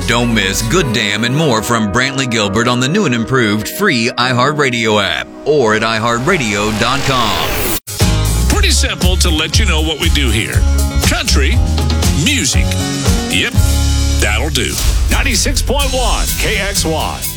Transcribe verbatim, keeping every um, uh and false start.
Don't miss Good Damn and more from Brantley Gilbert on the new and improved free iHeartRadio app or at i heart radio dot com. Pretty simple to let you know what we do here. Country music. Yep, that'll do. ninety-six point one K X Y.